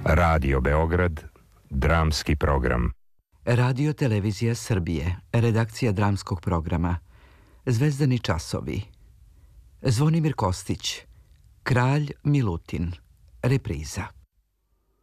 Radio Beograd, dramski program. Radio Televizija Srbije, redakcija dramskog programa. Zvezdani časovi. Zvonimir Kostić, Kralj Milutin, repriza.